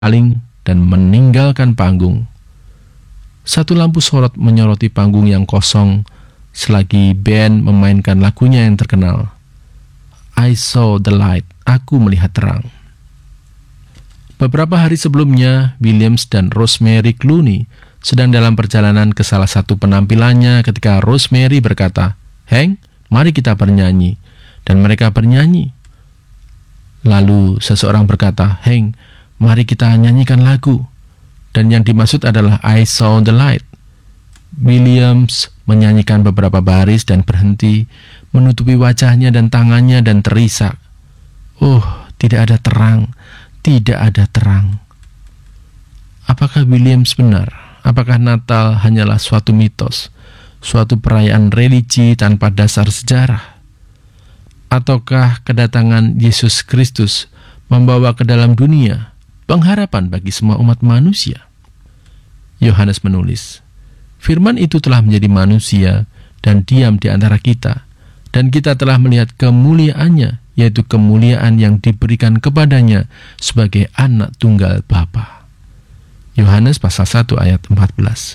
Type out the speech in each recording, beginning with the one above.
berpaling dan meninggalkan panggung. Satu lampu sorot menyoroti panggung yang kosong selagi band memainkan lagunya yang terkenal, I saw the light, aku melihat terang. Beberapa hari sebelumnya, Williams dan Rosemary Clooney sedang dalam perjalanan ke salah satu penampilannya ketika Rosemary berkata, "Hank, mari kita bernyanyi." Dan mereka bernyanyi. Lalu seseorang berkata, "Hank, mari kita nyanyikan lagu." Dan yang dimaksud adalah I saw the light. Williams menyanyikan beberapa baris dan berhenti, menutupi wajahnya dan tangannya dan terisak. Oh, tidak ada terang, tidak ada terang. Apakah Williams benar? Apakah Natal hanyalah suatu mitos, suatu perayaan religi tanpa dasar sejarah? Ataukah kedatangan Yesus Kristus membawa ke dalam dunia pengharapan bagi semua umat manusia? Yohanes menulis, "Firman itu telah menjadi manusia dan diam di antara kita, dan kita telah melihat kemuliaannya, yaitu kemuliaan yang diberikan kepadanya sebagai anak tunggal Bapa." Yohanes pasal 1 ayat 14.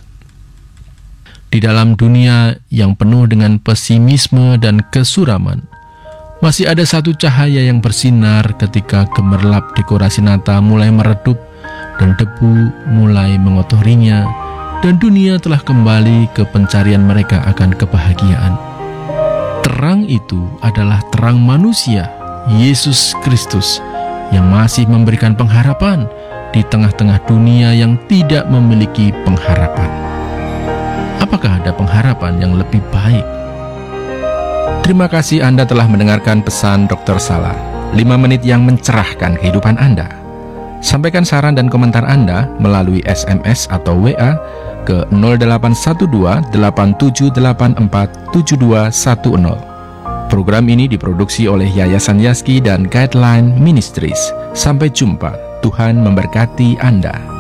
Di dalam dunia yang penuh dengan pesimisme dan kesuraman, masih ada satu cahaya yang bersinar ketika gemerlap dekorasi Natal mulai meredup dan debu mulai mengotorinya, dan dunia telah kembali ke pencarian mereka akan kebahagiaan. Terang itu adalah terang manusia, Yesus Kristus, yang masih memberikan pengharapan di tengah-tengah dunia yang tidak memiliki pengharapan. Apakah ada pengharapan yang lebih baik? Terima kasih Anda telah mendengarkan pesan Dr. Salah, 5 menit yang mencerahkan kehidupan Anda. Sampaikan saran dan komentar Anda melalui SMS atau WA ke 0812-8784-7210. Program ini diproduksi oleh Yayasan Yazki dan Guideline Ministries. Sampai jumpa, Tuhan memberkati Anda.